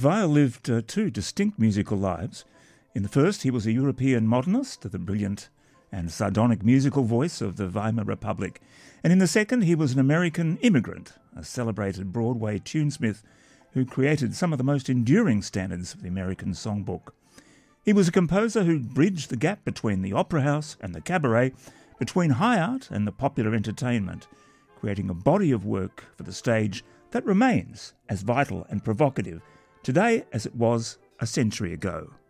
Weill lived two distinct musical lives. In the first, he was a European modernist, the brilliant and sardonic musical voice of the Weimar Republic. And in the second, he was an American immigrant, a celebrated Broadway tunesmith who created some of the most enduring standards of the American songbook. He was a composer who bridged the gap between the opera house and the cabaret, between high art and the popular entertainment, creating a body of work for the stage that remains as vital and provocative today as it was a century ago.